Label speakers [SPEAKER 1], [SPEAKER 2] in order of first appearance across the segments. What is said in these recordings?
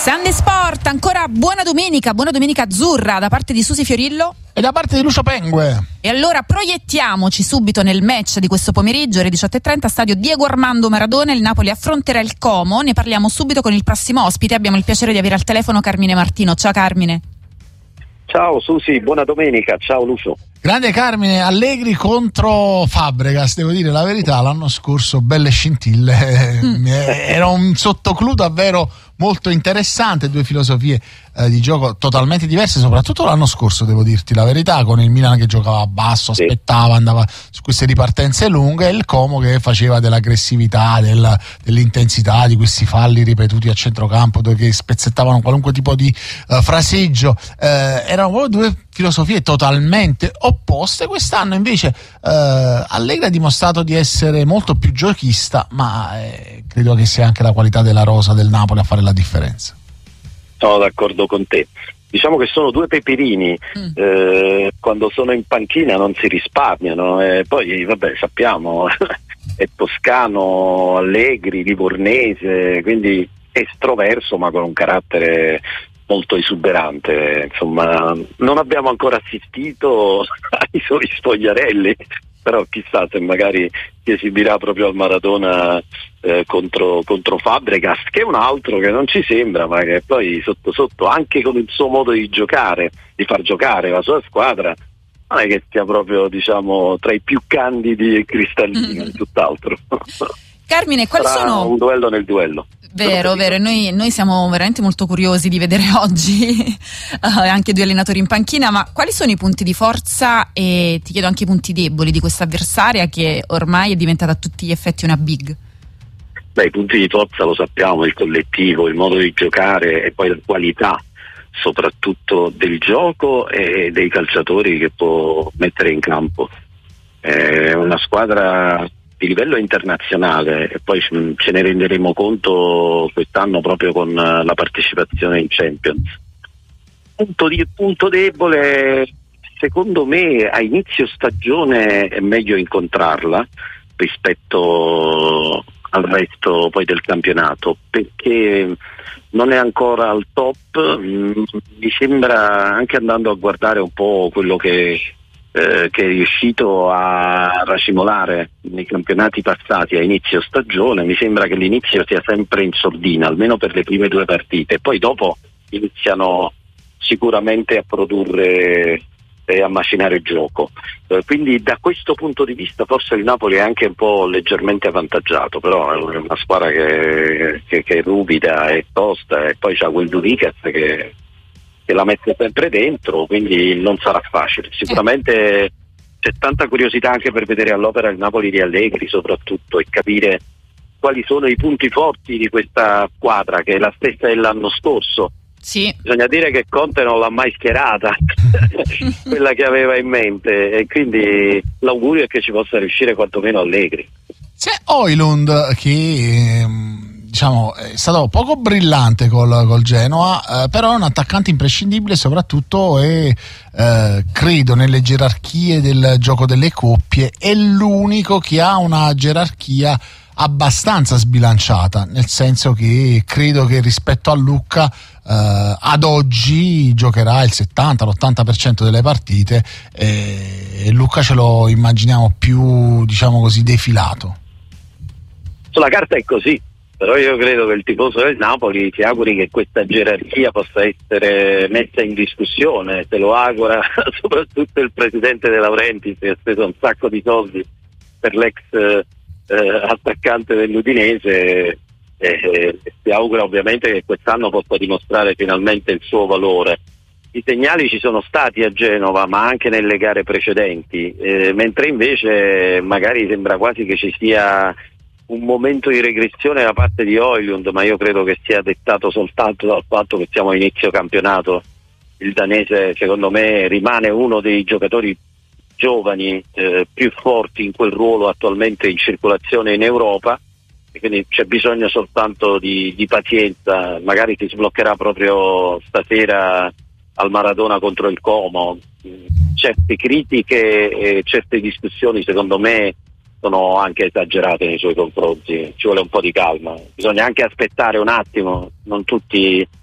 [SPEAKER 1] Sunday Sport, ancora buona domenica azzurra da parte di Susi Fiorillo
[SPEAKER 2] e da parte di Lucio Pengue.
[SPEAKER 1] E allora proiettiamoci subito nel match di questo pomeriggio, ore 18:30, stadio Diego Armando Maradona. Il Napoli affronterà il Como. Ne parliamo subito con il prossimo ospite. Abbiamo il piacere di avere al telefono Carmine Martino. Ciao Carmine.
[SPEAKER 3] Ciao Susi, buona domenica. Ciao Lucio.
[SPEAKER 2] Grande Carmine, Allegri contro Fabregas, devo dire la verità, l'anno scorso belle scintille, era un sottoclù davvero molto interessante, due filosofie di gioco totalmente diverse, soprattutto l'anno scorso, devo dirti la verità, con il Milan che giocava a basso, aspettava, andava su queste ripartenze lunghe, e il Como che faceva dell'aggressività, dell'intensità, di questi falli ripetuti a centrocampo che spezzettavano qualunque tipo di fraseggio. Erano proprio due filosofie totalmente opposte. Quest'anno invece Allegri ha dimostrato di essere molto più giochista, ma credo che sia anche la qualità della rosa del Napoli a fare la differenza.
[SPEAKER 3] Sono d'accordo con te. Diciamo che sono due peperini, quando sono in panchina non si risparmiano, poi vabbè sappiamo è toscano, Allegri, livornese, quindi estroverso ma con un carattere molto esuberante. Insomma, non abbiamo ancora assistito ai suoi sfogliarelli, però chissà se magari si esibirà proprio al Maradona contro Fabregas, che è un altro che non ci sembra, ma che poi sotto sotto, anche con il suo modo di giocare, di far giocare la sua squadra, non è che sia proprio, diciamo, tra i più candidi e cristallini, tutt'altro.
[SPEAKER 1] Carmine, quali sono
[SPEAKER 3] un duello nel duello.
[SPEAKER 1] Vero, e noi siamo veramente molto curiosi di vedere oggi anche due allenatori in panchina, ma quali sono i punti di forza e ti chiedo anche i punti deboli di questa avversaria che ormai è diventata a tutti gli effetti una big?
[SPEAKER 3] I punti di forza lo sappiamo, il collettivo, il modo di giocare e poi la qualità soprattutto del gioco e dei calciatori che può mettere in campo. È una squadra di livello internazionale e poi ce ne renderemo conto quest'anno proprio con la partecipazione in Champions. Punto debole, secondo me a inizio stagione è meglio incontrarla rispetto al resto poi del campionato, perché non è ancora al top. Mi sembra, anche andando a guardare un po' quello che è riuscito a racimolare nei campionati passati a inizio stagione, mi sembra che l'inizio sia sempre in sordina, almeno per le prime due partite, poi dopo iniziano sicuramente a produrre e a macinare il gioco, quindi da questo punto di vista forse il Napoli è anche un po' leggermente avvantaggiato, però è una squadra che è ruvida e tosta, e poi c'ha quel Duvikas che la mette sempre dentro, quindi non sarà facile. Sicuramente c'è tanta curiosità anche per vedere all'opera il Napoli di Allegri soprattutto, e capire quali sono i punti forti di questa squadra, che è la stessa dell'anno scorso.
[SPEAKER 1] Sì.
[SPEAKER 3] Bisogna dire che Conte non l'ha mai schierata quella che aveva in mente, e quindi l'augurio è che ci possa riuscire quantomeno Allegri.
[SPEAKER 2] C'è Højlund che diciamo è stato poco brillante col Genoa, però è un attaccante imprescindibile, soprattutto credo nelle gerarchie del gioco delle coppie è l'unico che ha una gerarchia abbastanza sbilanciata, nel senso che credo che rispetto a Lucca ad oggi giocherà il 70-80% delle partite, e Lucca ce lo immaginiamo più, diciamo così, defilato.
[SPEAKER 3] Sulla carta è così, però io credo che il tifoso del Napoli si auguri che questa gerarchia possa essere messa in discussione, se lo augura soprattutto il presidente De Laurentiis, che ha speso un sacco di soldi per l'ex attaccante dell'Udinese, si augura ovviamente che quest'anno possa dimostrare finalmente il suo valore. I segnali ci sono stati a Genova, ma anche nelle gare precedenti, mentre invece magari sembra quasi che ci sia un momento di regressione da parte di Højlund, ma io credo che sia dettato soltanto dal fatto che siamo a inizio campionato. Il danese secondo me rimane uno dei giocatori giovani più forti in quel ruolo attualmente in circolazione in Europa, e quindi c'è bisogno soltanto di pazienza. Magari si sbloccherà proprio stasera al Maradona contro il Como. Certe critiche e certe discussioni secondo me sono anche esagerate nei suoi confronti, ci vuole un po' di calma, bisogna anche aspettare un attimo, non tutti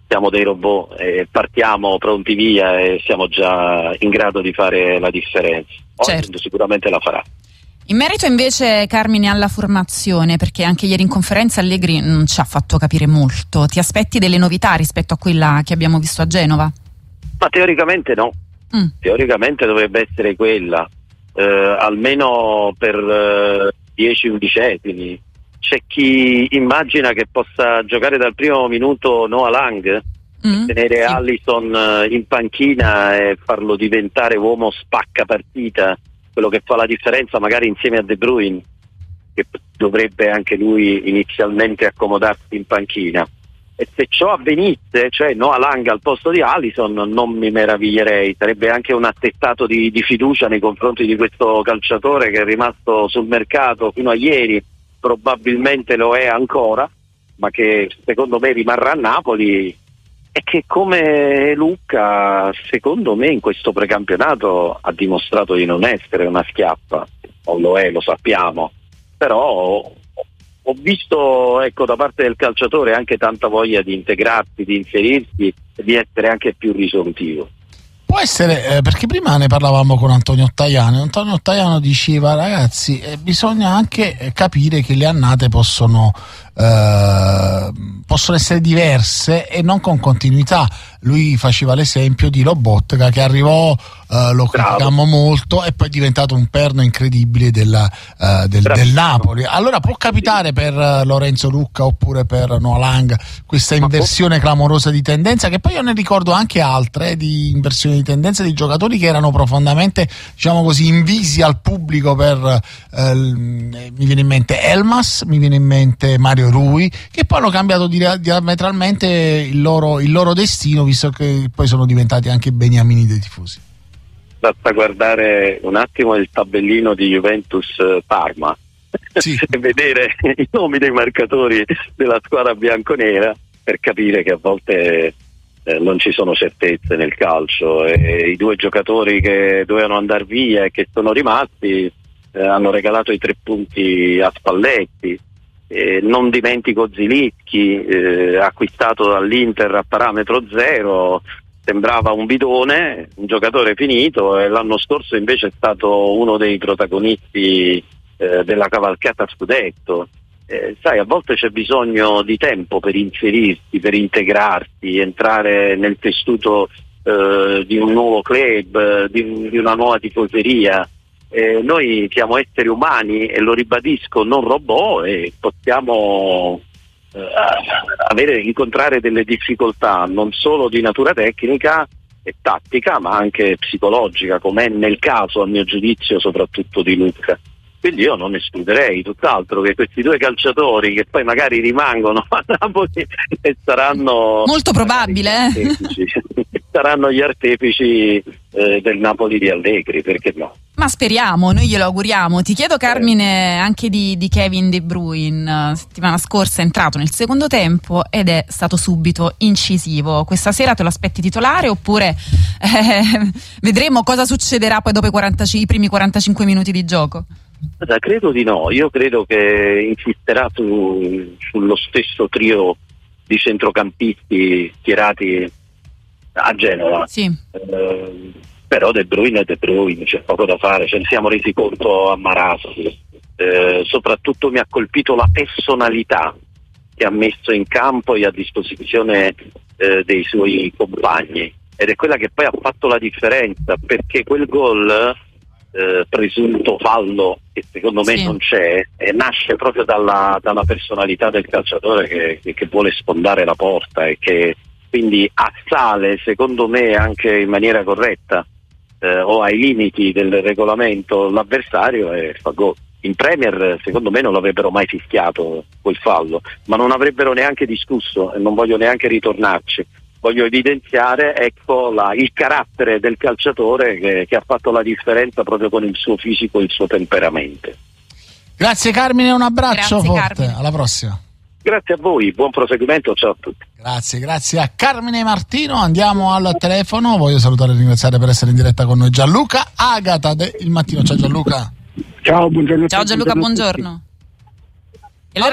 [SPEAKER 3] siamo dei robot e partiamo pronti via e siamo già in grado di fare la differenza. Certo. Sicuramente la farà.
[SPEAKER 1] In merito invece, Carmine, alla formazione, perché anche ieri in conferenza Allegri non ci ha fatto capire molto, ti aspetti delle novità rispetto a quella che abbiamo visto a Genova?
[SPEAKER 3] Ma teoricamente no, teoricamente dovrebbe essere quella, almeno per 10 undicesimi. C'è chi immagina che possa giocare dal primo minuto Noah Lang, tenere Alisson in panchina e farlo diventare uomo spacca partita, quello che fa la differenza magari insieme a De Bruyne, che dovrebbe anche lui inizialmente accomodarsi in panchina. E se ciò avvenisse, cioè Noah Lang al posto di Alisson, non mi meraviglierei, sarebbe anche un attestato di fiducia nei confronti di questo calciatore che è rimasto sul mercato fino a ieri, probabilmente lo è ancora, ma che secondo me rimarrà a Napoli, e che come Lucca secondo me in questo precampionato ha dimostrato di non essere una schiappa, non lo è, lo sappiamo, però ho visto, ecco, da parte del calciatore anche tanta voglia di integrarsi, di inserirsi e di essere anche più risolutivo.
[SPEAKER 2] Può essere, perché prima ne parlavamo con Antonio Tajano diceva ragazzi, bisogna anche capire che le annate possono essere diverse e non con continuità. Lui faceva l'esempio di Lobotka che arrivò, lo criticammo molto e poi è diventato un perno incredibile del Napoli. Allora può capitare per Lorenzo Lucca oppure per Noah Lang questa inversione clamorosa di tendenza, che poi io ne ricordo anche altre di inversioni di tendenza di giocatori che erano profondamente, diciamo così, invisi al pubblico per mi viene in mente Elmas, mi viene in mente Mario Rui, che poi hanno cambiato diametralmente il loro destino, visto che poi sono diventati anche beniamini dei tifosi.
[SPEAKER 3] Basta guardare un attimo il tabellino di Juventus Parma e vedere i nomi dei marcatori della squadra bianconera per capire che a volte non ci sono certezze nel calcio, e i due giocatori che dovevano andare via e che sono rimasti hanno regalato i 3 punti a Spalletti. Non dimentico Zilicchi, acquistato dall'Inter a parametro zero, sembrava un bidone, un giocatore finito, e l'anno scorso invece è stato uno dei protagonisti della cavalcata scudetto. Sai, a volte c'è bisogno di tempo per inserirsi, per integrarsi, entrare nel tessuto di un nuovo club, di una nuova tifoseria. Noi siamo esseri umani e lo ribadisco, non robot, e possiamo incontrare delle difficoltà non solo di natura tecnica e tattica, ma anche psicologica, come è nel caso, a mio giudizio, soprattutto di Lucca. Quindi io non escluderei tutt'altro che questi due calciatori, che poi magari rimangono a Napoli e saranno
[SPEAKER 1] molto probabile,
[SPEAKER 3] saranno gli artefici del Napoli di Allegri, perché no?
[SPEAKER 1] Ma speriamo, noi glielo auguriamo. Ti chiedo, Carmine, anche di Kevin De Bruyne. Settimana scorsa è entrato nel secondo tempo ed è stato subito incisivo. Questa sera te lo aspetti titolare oppure vedremo cosa succederà poi dopo i primi 45 minuti di gioco?
[SPEAKER 3] Credo di no, io credo che insisterà sullo stesso trio di centrocampisti schierati a Genova.
[SPEAKER 1] Sì.
[SPEAKER 3] Però De Bruyne è De Bruyne, c'è poco da fare, ce ne siamo resi conto a Marassi. Soprattutto mi ha colpito la personalità che ha messo in campo e a disposizione dei suoi compagni, ed è quella che poi ha fatto la differenza, perché quel gol presunto fallo, che secondo me non c'è, nasce proprio dalla personalità del calciatore che vuole sfondare la porta e che quindi assale, secondo me anche in maniera corretta o ai limiti del regolamento, l'avversario e fa gol. In Premier secondo me non l'avrebbero mai fischiato quel fallo, ma non avrebbero neanche discusso, e non voglio neanche ritornarci. Voglio evidenziare, ecco, il carattere del calciatore che ha fatto la differenza proprio con il suo fisico e il suo temperamento.
[SPEAKER 2] Grazie Carmine, un abbraccio forte,
[SPEAKER 1] Carmine.
[SPEAKER 2] Alla prossima.
[SPEAKER 3] Grazie a voi, buon proseguimento, ciao a tutti.
[SPEAKER 2] Grazie a Carmine Martino. Andiamo al telefono, voglio salutare e ringraziare per essere in diretta con noi Gianluca Agata del Mattino. Ciao Gianluca.
[SPEAKER 4] Ciao, buongiorno.
[SPEAKER 1] Ciao Gianluca, buongiorno. E allora,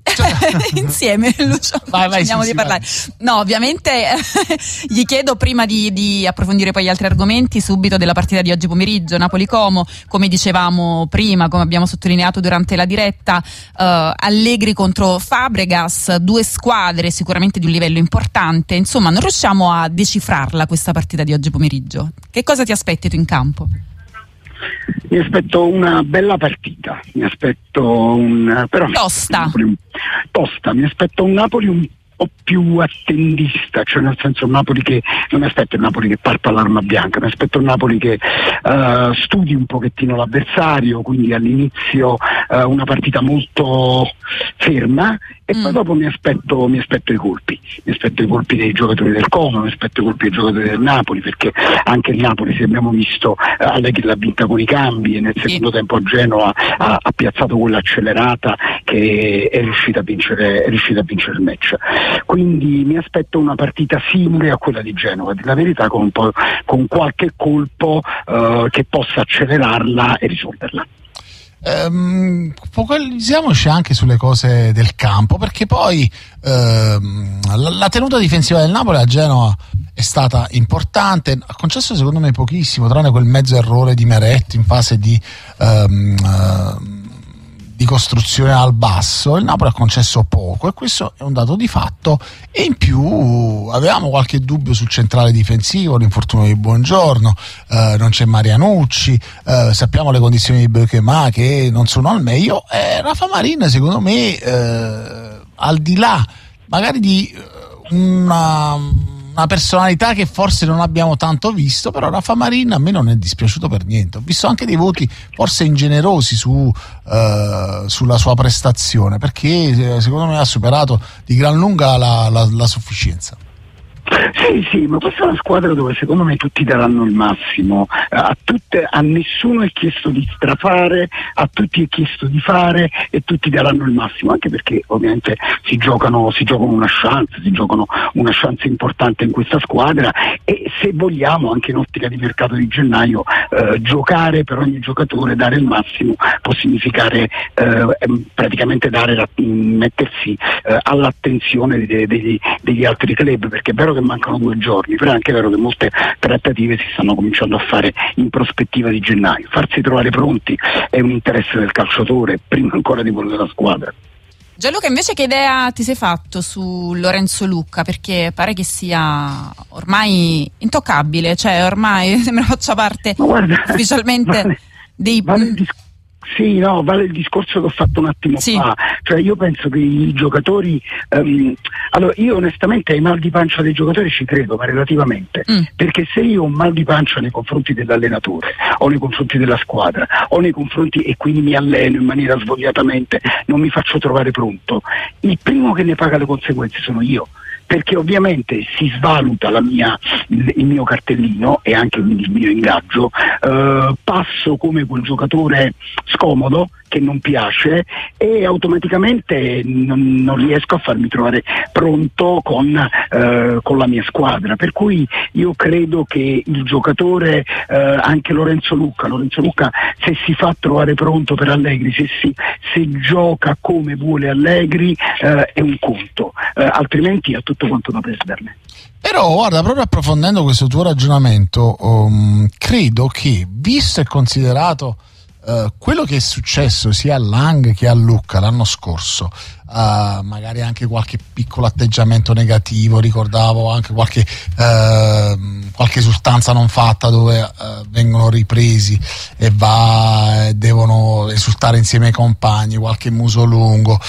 [SPEAKER 1] insieme, Lucio, finiamo di parlare. No, ovviamente gli chiedo, prima di approfondire poi gli altri argomenti, subito della partita di oggi pomeriggio, Napoli-Como. Come dicevamo prima, come abbiamo sottolineato durante la diretta, Allegri contro Fabregas, due squadre sicuramente di un livello importante. Insomma, non riusciamo a decifrarla questa partita di oggi pomeriggio. Che cosa ti aspetti tu in campo?
[SPEAKER 4] Mi aspetto una bella partita, mi aspetto però
[SPEAKER 1] tosta,
[SPEAKER 4] mi aspetto un Napoli un po' più attendista, cioè nel senso un Napoli che non mi aspetto il Napoli che parta all'arma bianca, mi aspetto un Napoli che studi un pochettino l'avversario, quindi all'inizio una partita molto ferma e poi dopo mi aspetto i colpi dei giocatori del Como, mi aspetto i colpi dei giocatori del Napoli, perché anche il Napoli, se abbiamo visto, Allegri l'ha vinta con i cambi e nel secondo tempo a Genova ha piazzato quella accelerata che è riuscita a vincere il match. Quindi mi aspetto una partita simile a quella di Genova, la verità, con qualche colpo che possa accelerarla e risolverla.
[SPEAKER 2] Focalizziamoci anche sulle cose del campo, perché poi la tenuta difensiva del Napoli a Genova è stata importante, ha concesso secondo me pochissimo, tranne quel mezzo errore di Meret in fase di costruzione al basso. Il Napoli ha concesso poco e questo è un dato di fatto, e in più avevamo qualche dubbio sul centrale difensivo, l'infortunio di Buongiorno, non c'è Marianucci, sappiamo le condizioni di Beuchema che non sono al meglio, e Rafa Marin secondo me al di là magari di una personalità che forse non abbiamo tanto visto, però Rafa Marin a me non è dispiaciuto per niente. Ho visto anche dei voti forse ingenerosi sulla sua prestazione, perché secondo me ha superato di gran lunga la sufficienza.
[SPEAKER 4] Sì, ma questa è una squadra dove secondo me tutti daranno il massimo, a nessuno è chiesto di strafare, a tutti è chiesto di fare e tutti daranno il massimo, anche perché ovviamente si giocano una chance importante in questa squadra, e se vogliamo anche in ottica di mercato di gennaio giocare per ogni giocatore, dare il massimo può significare praticamente mettersi all'attenzione degli altri club, perché è vero che mancano 2 giorni, però è anche vero che molte trattative si stanno cominciando a fare in prospettiva di gennaio. Farsi trovare pronti è un interesse del calciatore prima ancora di quello della squadra.
[SPEAKER 1] Gianluca, invece che idea ti sei fatto su Lorenzo Lucca? Perché pare che sia ormai intoccabile, cioè ormai sembra faccia parte ufficialmente dei...
[SPEAKER 4] Sì, no, vale il discorso che ho fatto un attimo fa, cioè io penso che i giocatori, allora io onestamente ai mal di pancia dei giocatori ci credo, ma relativamente, perché se io ho un mal di pancia nei confronti dell'allenatore o nei confronti della squadra o nei confronti, e quindi mi alleno in maniera svogliatamente, non mi faccio trovare pronto, il primo che ne paga le conseguenze sono io, perché ovviamente si svaluta il mio cartellino e anche quindi il mio ingaggio, passo come quel giocatore scomodo che non piace e automaticamente non riesco a farmi trovare pronto con la mia squadra, per cui io credo che il giocatore, anche Lorenzo Lucca, se si fa trovare pronto per Allegri, se gioca come vuole Allegri, è un conto, altrimenti ha tutto quanto da perderne.
[SPEAKER 2] Però guarda, proprio approfondendo questo tuo ragionamento, credo che, visto e considerato quello che è successo sia a Lang che a Lucca l'anno scorso, magari anche qualche piccolo atteggiamento negativo, ricordavo anche qualche esultanza non fatta dove vengono ripresi e devono esultare insieme ai compagni, qualche muso lungo,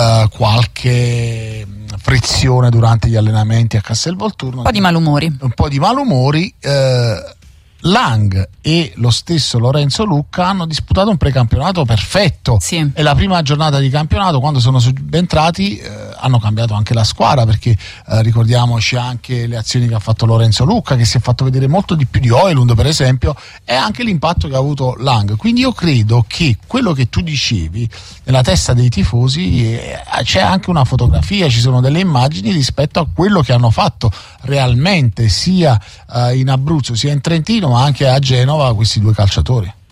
[SPEAKER 2] qualche frizione durante gli allenamenti a Castelvolturno,
[SPEAKER 1] un po' di malumori.
[SPEAKER 2] Lang e lo stesso Lorenzo Lucca hanno disputato un precampionato perfetto, e la prima giornata di campionato, quando sono subentrati, hanno cambiato anche la squadra, perché ricordiamoci anche le azioni che ha fatto Lorenzo Lucca, che si è fatto vedere molto di più di Højlund per esempio, e anche l'impatto che ha avuto Lang. Quindi io credo che quello che tu dicevi nella testa dei tifosi, c'è anche una fotografia, ci sono delle immagini rispetto a quello che hanno fatto realmente sia in Abruzzo sia in Trentino, ma anche a Genova, questi due calciatori.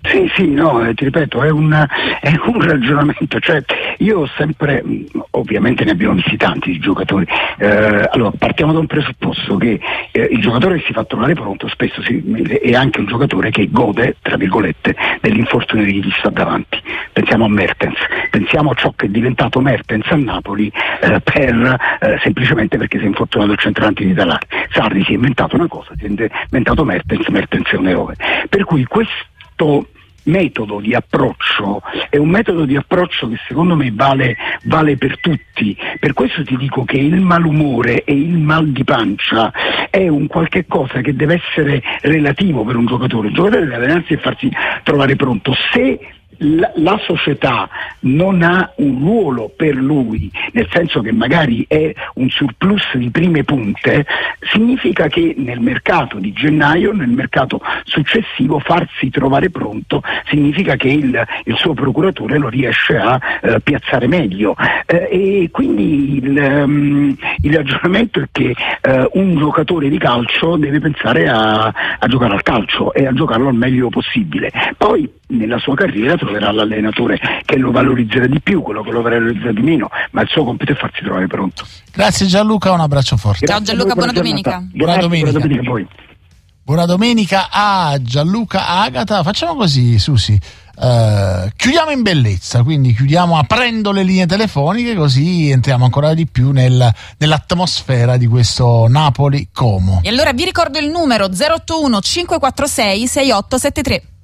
[SPEAKER 4] Sì, no, ti ripeto, è un ragionamento, cioè io ho sempre, ovviamente ne abbiamo visti tanti di giocatori, allora partiamo da un presupposto che il giocatore che si fa trovare pronto spesso è anche un giocatore che gode, tra virgolette, dell'infortunio di chi sta davanti. Pensiamo a Mertens, pensiamo a ciò che è diventato Mertens a Napoli semplicemente perché si è infortunato il centravanti di Sarri si è inventato una cosa, si è inventato Mertens è un eroe, per cui questo metodo di approccio è un metodo di approccio che secondo me vale per tutti. Per questo ti dico che il malumore e il mal di pancia è un qualche cosa che deve essere relativo per un giocatore. Il giocatore deve allenarsi e farsi trovare pronto. Se la società non ha un ruolo per lui, nel senso che magari è un surplus di prime punte, significa che nel mercato di gennaio, nel mercato successivo, farsi trovare pronto significa che il suo procuratore lo riesce a piazzare meglio, e quindi il ragionamento è che un giocatore di calcio deve pensare a giocare al calcio e a giocarlo al meglio possibile. Poi nella sua carriera troverà l'allenatore che lo valorizzerà di più, quello che lo valorizza di meno, ma il suo compito è farsi trovare pronto.
[SPEAKER 2] Grazie Gianluca, un abbraccio forte.
[SPEAKER 1] Ciao Gianluca, buona domenica.
[SPEAKER 2] Buona domenica
[SPEAKER 4] a voi.
[SPEAKER 2] Buona domenica a Gianluca Agata. Facciamo così, Susi, chiudiamo in bellezza, quindi chiudiamo aprendo le linee telefoniche, così entriamo ancora di più nell'atmosfera di questo Napoli-Como.
[SPEAKER 1] E allora vi ricordo il numero 081 546 6873.